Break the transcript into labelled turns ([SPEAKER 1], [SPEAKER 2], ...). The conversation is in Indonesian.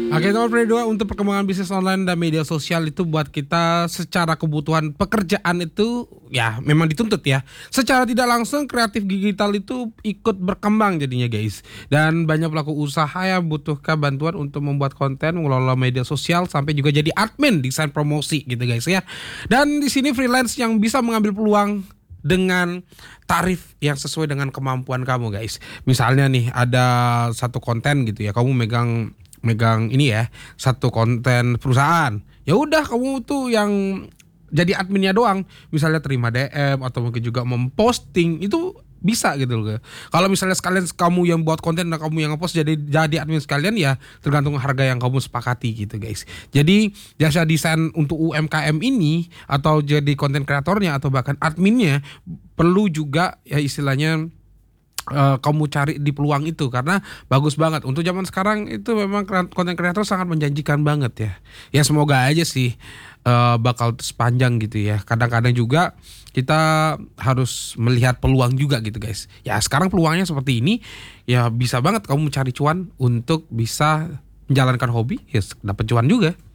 [SPEAKER 1] Oke, nomor kedua untuk perkembangan bisnis online dan media sosial itu buat kita secara kebutuhan pekerjaan itu ya memang dituntut ya. Secara tidak langsung kreatif digital itu ikut berkembang jadinya guys. Dan banyak pelaku usaha yang butuhkan bantuan untuk membuat konten, mengelola media sosial sampai juga jadi admin desain promosi gitu guys ya. Dan di sini freelance yang bisa mengambil peluang dengan tarif yang sesuai dengan kemampuan kamu guys. Misalnya nih ada satu konten gitu ya, kamu megang megang ini ya, satu konten perusahaan. Ya udah kamu tuh yang jadi adminnya doang. Misalnya terima DM atau mungkin juga memposting itu bisa gitu loh. Kalau misalnya sekalian kamu yang buat konten dan kamu yang ngepost jadi admin sekalian ya tergantung harga yang kamu sepakati gitu guys. Jadi jasa desain untuk UMKM ini atau jadi konten kreatornya atau bahkan adminnya perlu juga ya istilahnya kamu cari di peluang itu karena bagus banget untuk zaman sekarang itu memang konten kreator sangat menjanjikan banget ya. Ya semoga aja sih bakal sepanjang gitu ya. Kadang-kadang juga kita harus melihat peluang juga gitu guys. Ya sekarang peluangnya seperti ini ya bisa banget kamu cari cuan untuk bisa menjalankan hobi ya dapat cuan juga.